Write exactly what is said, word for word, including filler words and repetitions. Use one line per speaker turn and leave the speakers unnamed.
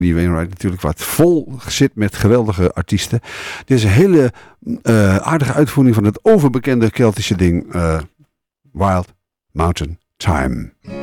Die Wainwright natuurlijk, wat vol zit met geweldige artiesten. Dit is een hele uh, aardige uitvoering van het overbekende Keltische ding uh, Wild Mountain Time.